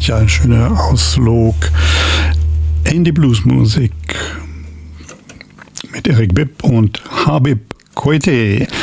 Ja, ein schöner Ausflug in die Bluesmusik mit Eric Bibb und Habib Koité.